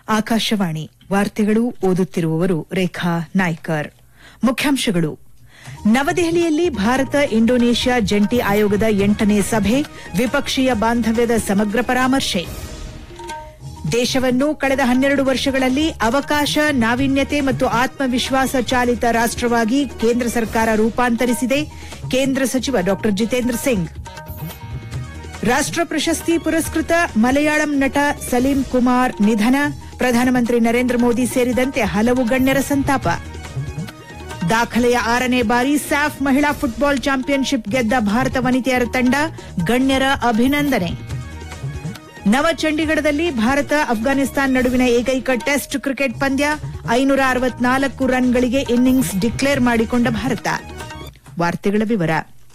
ಆಕಾಶವಾಣಿ ವಾರ್ತೆಗಳು ಓದುತ್ತಿರುವವರು ರೇಖಾ ನಾಯ್ಕರ್. ಮುಖ್ಯಾಂಶಗಳು. ನವದೆಹಲಿಯಲ್ಲಿ ಭಾರತ ಇಂಡೋನೇಷ್ಯಾ ಜಂಟಿ ಆಯೋಗದ 8ನೇ ಸಭೆ, ದ್ವಿಪಕ್ಷೀಯ ಬಾಂಧವ್ಯದ ಸಮಗ್ರ ಪರಾಮರ್ಶೆ. ದೇಶವನ್ನು ಕಳೆದ 12 ವರ್ಷಗಳಲ್ಲಿ ಅವಕಾಶ, ನಾವೀನ್ಯತೆ ಮತ್ತು ಆತ್ಮವಿಶ್ವಾಸ ಚಾಲಿತ ರಾಷ್ಟವಾಗಿ ಕೇಂದ್ರ ಸರ್ಕಾರ ರೂಪಾಂತರಿಸಿದೆ. ಕೇಂದ್ರ ಸಚಿವ ಡಾ ಜಿತೇಂದ್ರ ಸಿಂಗ್. ರಾಷ್ಟ ಪ್ರಶಸ್ತಿ ಪುರಸ್ಕೃತ ಮಲಯಾಳಂ ನಟ ಸಲೀಂ ಕುಮಾರ್ ನಿಧನ. ಪ್ರಧಾನಮಂತ್ರಿ ನರೇಂದ್ರ ಮೋದಿ ಸೇರಿದಂತೆ ಹಲವು ಗಣ್ಯರ ಸಂತಾಪ. ದಾಖಲೆಯ 6ನೇ ಬಾರಿ ಸ್ಯಾಫ್ ಮಹಿಳಾ ಫುಟ್ಬಾಲ್ ಚಾಂಪಿಯನ್ಶಿಪ್ ಗೆದ್ದ ಭಾರತ ವನಿತೆಯರ ತಂಡ, ಗಣ್ಯರ ಅಭಿನಂದನೆ. ನವಚಂಡೀಗಢದಲ್ಲಿ ಭಾರತ ಅಫ್ಘಾನಿಸ್ತಾನ ನಡುವಿನ ಏಕೈಕ ಟೆಸ್ಟ್ ಕ್ರಿಕೆಟ್ ಪಂದ್ಯ, 564 ರನ್ಗಳಿಗೆ ಇನ್ನಿಂಗ್ಸ್ ಡಿಕ್ಲೇರ್ ಮಾಡಿಕೊಂಡ ಭಾರತ. ವಾರ್ತೆಗಳ ವಿವರ.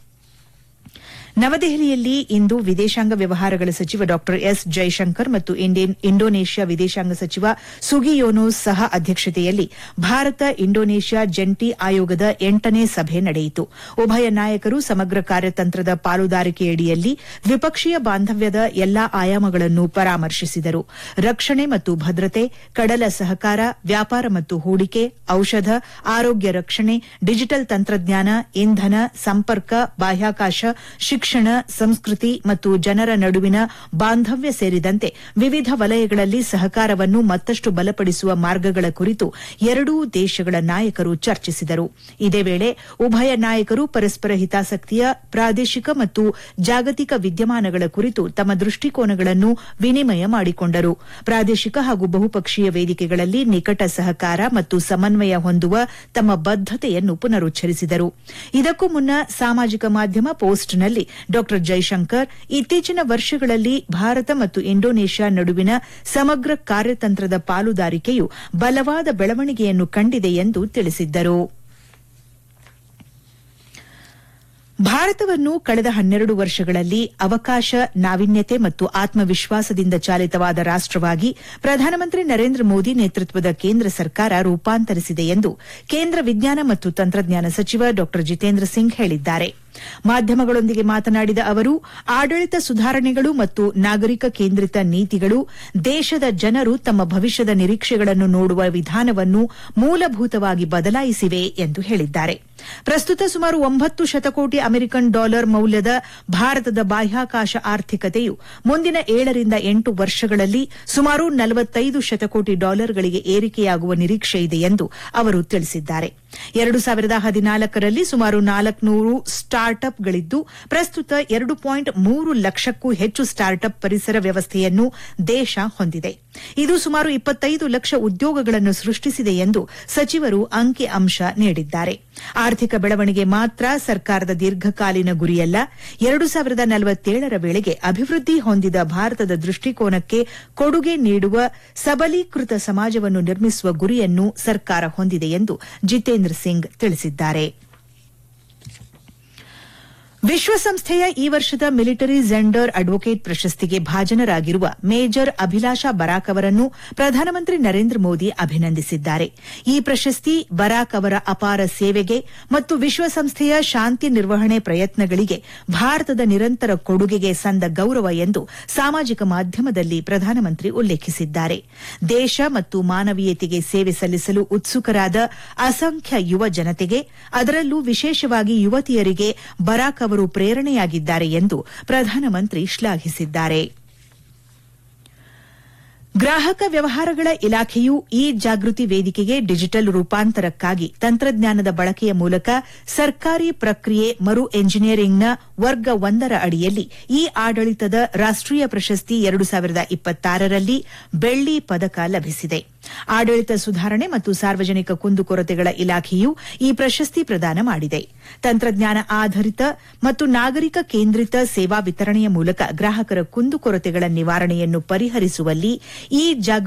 ನವದೆಹಲಿಯಲ್ಲಿ ಇಂದು ವಿದೇಶಾಂಗ ವ್ಯವಹಾರಗಳ ಸಚಿವ ಡಾ ಎಸ್ ಜೈಶಂಕರ್ ಮತ್ತು ಇಂಡೋನೇಷ್ಯಾ ವಿದೇಶಾಂಗ ಸಚಿವ ಸುಗಿಯೋನೋಸ್ ಸಹ ಅಧ್ಯಕ್ಷತೆಯಲ್ಲಿ ಭಾರತ ಇಂಡೋನೇಷ್ಯಾ ಜಂಟಿ ಆಯೋಗದ 8ನೇ ಸಭೆ ನಡೆಯಿತು. ಉಭಯ ನಾಯಕರು ಸಮಗ್ರ ಕಾರ್ಯತಂತ್ರದ ಪಾಲುದಾರಿಕೆಯಡಿಯಲ್ಲಿ ದ್ವಿಪಕ್ಷೀಯ ಬಾಂಧವ್ಯದ ಎಲ್ಲಾ ಆಯಾಮಗಳನ್ನು ಪರಾಮರ್ಶಿಸಿದರು. ರಕ್ಷಣೆ ಮತ್ತು ಭದ್ರತೆ, ಕಡಲ ಸಹಕಾರ, ವ್ಯಾಪಾರ ಮತ್ತು ಹೂಡಿಕೆ, ಔಷಧ, ಆರೋಗ್ಯ ರಕ್ಷಣೆ, ಡಿಜಿಟಲ್ ತಂತ್ರಜ್ಞಾನ, ಇಂಧನ, ಸಂಪರ್ಕ, ಬಾಹ್ಯಾಕಾಶ, ಶಿಕ್ಷಣ, ಸಂಸ್ಕೃತಿ ಮತ್ತು ಜನರ ನಡುವಿನ ಬಾಂಧವ್ಯ ಸೇರಿದಂತೆ ವಿವಿಧ ವಲಯಗಳಲ್ಲಿ ಸಹಕಾರವನ್ನು ಮತ್ತಷ್ಟು ಬಲಪಡಿಸುವ ಮಾರ್ಗಗಳ ಕುರಿತು ಎರಡೂ ದೇಶಗಳ ನಾಯಕರು ಚರ್ಚಿಸಿದರು. ಇದೇ ವೇಳೆ ಉಭಯ ನಾಯಕರು ಪರಸ್ಪರ ಹಿತಾಸಕ್ತಿಯ ಪ್ರಾದೇಶಿಕ ಮತ್ತು ಜಾಗತಿಕ ವಿದ್ಯಮಾನಗಳ ಕುರಿತು ತಮ್ಮ ದೃಷ್ಟಿಕೋನಗಳನ್ನು ವಿನಿಮಯ ಮಾಡಿಕೊಂಡರು. ಪ್ರಾದೇಶಿಕ ಹಾಗೂ ಬಹುಪಕ್ಷೀಯ ವೇದಿಕೆಗಳಲ್ಲಿ ನಿಕಟ ಸಹಕಾರ ಮತ್ತು ಸಮನ್ವಯ ಹೊಂದುವ ತಮ್ಮ ಬದ್ದತೆಯನ್ನು ಪುನರುಚ್ಚರಿಸಿದರು. ಇದಕ್ಕೂ ಮುನ್ನ ಸಾಮಾಜಿಕ ಮಾಧ್ಯಮ ಪೋಸ್ಟ್ನಲ್ಲಿ ಡಾ ಜೈಶಂಕರ್ ಇತ್ತೀಚಿನ ವರ್ಷಗಳಲ್ಲಿ ಭಾರತ ಮತ್ತು ಇಂಡೋನೇಷ್ಯಾ ನಡುವಿನ ಸಮಗ್ರ ಕಾರ್ಯತಂತ್ರದ ಪಾಲುದಾರಿಕೆಯು ಬಲವಾದ ಬೆಳವಣಿಗೆಯನ್ನು ಕಂಡಿದೆ ಎಂದು ತಿಳಿಸಿದ್ದರು. ಭಾರತವನ್ನು ಕಳೆದ 12 ವರ್ಷಗಳಲ್ಲಿ ಅವಕಾಶ, ನಾವೀನ್ಯತೆ ಮತ್ತು ಆತ್ಮವಿಶ್ವಾಸದಿಂದ ಚಾಲಿತವಾದ ರಾಷ್ಟವಾಗಿ ಪ್ರಧಾನಮಂತ್ರಿ ನರೇಂದ್ರ ಮೋದಿ ನೇತೃತ್ವದ ಕೇಂದ್ರ ಸರ್ಕಾರ ರೂಪಾಂತರಿಸಿದೆ ಎಂದು ಕೇಂದ್ರ ವಿಜ್ಞಾನ ಮತ್ತು ತಂತ್ರಜ್ಞಾನ ಸಚಿವ ಡಾ ಜಿತೇಂದ್ರ ಸಿಂಗ್ ಹೇಳಿದ್ದಾರೆ. ಮಾಧ್ಯಮಗಳೊಂದಿಗೆ ಮಾತನಾಡಿದ ಅವರು, ಆಡಳಿತ ಸುಧಾರಣೆಗಳು ಮತ್ತು ನಾಗರಿಕ ಕೇಂದ್ರಿತ ನೀತಿಗಳು ದೇಶದ ಜನರು ತಮ್ಮ ಭವಿಷ್ಯದ ನಿರೀಕ್ಷೆಗಳನ್ನು ನೋಡುವ ವಿಧಾನವನ್ನು ಮೂಲಭೂತವಾಗಿ ಬದಲಾಯಿಸಿವೆ ಎಂದು ಹೇಳಿದ್ದಾರೆ. ಪ್ರಸ್ತುತ ಸುಮಾರು 9 ಶತಕೋಟಿ ಅಮೆರಿಕನ್ ಡಾಲರ್ ಮೌಲ್ಯದ ಭಾರತದ ಬಾಹ್ಯಾಕಾಶ ಆರ್ಥಿಕತೆಯು ಮುಂದಿನ 7 ರಿಂದ 8 ವರ್ಷಗಳಲ್ಲಿ ಸುಮಾರು 45 ಶತಕೋಟಿ ಡಾಲರ್ಗಳಿಗೆ ಏರಿಕೆಯಾಗುವ ನಿರೀಕ್ಷೆಯಿದೆ ಎಂದು ಅವರು ತಿಳಿಸಿದ್ದಾರೆ. 2014ರಲ್ಲಿ ಸುಮಾರು 400 ಸ್ಟಾರ್ಟ್ಅಪ್ಗಳಿದ್ದು, ಪ್ರಸ್ತುತ 2.3 ಲಕ್ಷಕ್ಕೂ ಹೆಚ್ಚು ಸ್ಟಾರ್ಟ್ಅಪ್ ಪರಿಸರ ವ್ಯವಸ್ಥೆಯನ್ನು ದೇಶ ಹೊಂದಿದೆ. ಇದು ಸುಮಾರು 25 ಲಕ್ಷ ಉದ್ಯೋಗಗಳನ್ನು ಸೃಷ್ಟಿಸಿದೆ ಎಂದು ಸಚಿವರು ಅಂಕಿ ಅಂಶ ನೀಡಿದ್ದಾರೆ. ಆರ್ಥಿಕ ಬೆಳವಣಿಗೆ ಮಾತ್ರ ಸರ್ಕಾರದ ದೀರ್ಘಕಾಲೀನ ಗುರಿಯಲ್ಲ. 2047ರ ವೇಳೆಗೆ ಅಭಿವೃದ್ಧಿ ಹೊಂದಿದ ಭಾರತದ ದೃಷ್ಟಿಕೋನಕ್ಕೆ ಕೊಡುಗೆ ನೀಡುವ ಸಬಲೀಕೃತ ಸಮಾಜವನ್ನು ನಿರ್ಮಿಸುವ ಗುರಿಯನ್ನು ಸರ್ಕಾರ ಹೊಂದಿದೆ ಎಂದು ಜಿತೇಂದ್ರ ಸಿಂಗ್ ತಿಳಿಸಿದ್ದಾರೆ. ವಿಶ್ವಸಂಸ್ಥೆಯ ಈ ವರ್ಷದ ಮಿಲಿಟರಿ ಜೆಂಡರ್ ಅಡ್ವೊಕೇಟ್ ಪ್ರಶಸ್ತಿಗೆ ಭಾಜನರಾಗಿರುವ ಮೇಜರ್ ಅಭಿಲಾಷಾ ಬರಾಕ್ ಅವರನ್ನು ಪ್ರಧಾನಮಂತ್ರಿ ನರೇಂದ್ರ ಮೋದಿ ಅಭಿನಂದಿಸಿದ್ದಾರೆ. ಈ ಪ್ರಶಸ್ತಿ ಬರಾಕ್ ಅವರ ಅಪಾರ ಸೇವೆಗೆ ಮತ್ತು ವಿಶ್ವಸಂಸ್ಥೆಯ ಶಾಂತಿ ನಿರ್ವಹಣೆ ಪ್ರಯತ್ನಗಳಿಗೆ ಭಾರತದ ನಿರಂತರ ಕೊಡುಗೆಗೆ ಸಂದ ಗೌರವ ಎಂದು ಸಾಮಾಜಿಕ ಮಾಧ್ಯಮದಲ್ಲಿ ಪ್ರಧಾನಮಂತ್ರಿ ಉಲ್ಲೇಖಿಸಿದ್ದಾರೆ. ದೇಶ ಮತ್ತು ಮಾನವೀಯತೆಗೆ ಸೇವೆ ಸಲ್ಲಿಸಲು ಉತ್ಸುಕರಾದ ಅಸಂಖ್ಯ ಯುವ ಜನತೆಗೆ, ಅದರಲ್ಲೂ ವಿಶೇಷವಾಗಿ ಯುವತಿಯರಿಗೆ ಬರಾಕ್ ಅವರು ಪ್ರೇರಣೆಯಾಗಿದ್ದಾರೆ ಎಂದು ಪ್ರಧಾನಮಂತ್ರಿ ಶ್ಲಾಘಿಸಿದ್ದಾರೆ. ಗ್ರಾಹಕ ವ್ಯವಹಾರಗಳ ಇಲಾಖೆಯು ಇ ಜಾಗೃತಿ ವೇದಿಕೆಗೆ ಡಿಜಿಟಲ್ ರೂಪಾಂತರಕ್ಕಾಗಿ ತಂತ್ರಜ್ಞಾನದ ಬಳಕೆಯ ಮೂಲಕ ಸರ್ಕಾರಿ ಪ್ರಕ್ರಿಯೆ ಮರು ಎಂಜಿನಿಯರಿಂಗ್ನ ವರ್ಗ 1ರ ಅಡಿಯಲ್ಲಿ ಇ ಆಡಳಿತದ ರಾಷ್ಟೀಯ ಪ್ರಶಸ್ತಿ 2026ರಲ್ಲಿ ಬೆಳ್ಳಿ ಪದಕ ಲಭಿಸಿದೆ. ಆಡಳಿತ ಸುಧಾರಣೆ ಮತ್ತು ಸಾರ್ವಜನಿಕ ಕುಂದುಕೊರತೆಗಳ ಇಲಾಖೆಯು ಈ ಪ್ರಶಸ್ತಿ ಪ್ರದಾನ ಮಾಡಿದೆ. ತಂತ್ರಜ್ಞಾನ ಆಧಾರಿತ ಮತ್ತು ನಾಗರಿಕ ಕೇಂದ್ರಿತ ಸೇವಾ ವಿತರಣೆಯ ಮೂಲಕ ಗ್ರಾಹಕರ ಕುಂದುಕೊರತೆಗಳ ನಿವಾರಣೆಯನ್ನು ಪರಿಹರಿಸುವಲ್ಲಿ ಈ